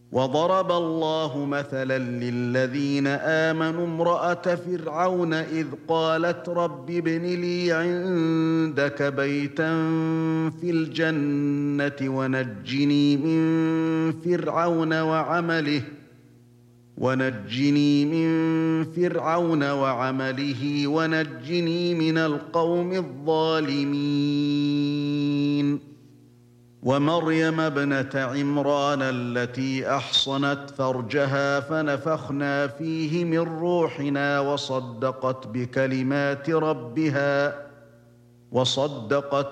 وضرب الله مثلا للذين آمنوا امرأة فرعون إذ قالت رب ابن لي عندك بيتا في الجنة ونجني من فرعون وعمله ونجني من القوم الظالمين ومريم ابنة عمران التي أحصنت فرجها فنفخنا فيه من روحنا وصدقت